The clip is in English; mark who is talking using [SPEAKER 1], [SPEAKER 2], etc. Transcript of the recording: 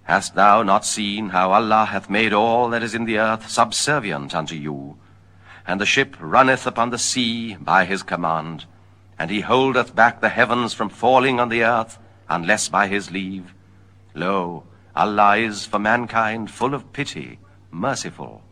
[SPEAKER 1] Hast thou not seen how Allah hath made all that is in the earth subservient unto you? And the ship runneth upon the sea by his command, and he holdeth back the heavens from falling on the earth, unless by his leave. Lo, Allah is for mankind full of pity, merciful.